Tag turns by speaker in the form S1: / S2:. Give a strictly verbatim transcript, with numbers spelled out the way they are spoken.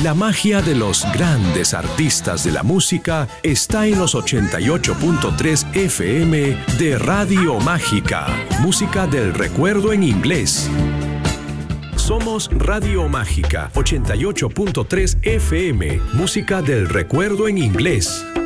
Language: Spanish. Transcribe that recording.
S1: La magia de los grandes artistas de la música está en los ochenta y ocho punto tres F M de Radio Mágica. Música del recuerdo en inglés. Somos Radio Mágica, ochenta y ocho punto tres F M. Música del recuerdo en inglés.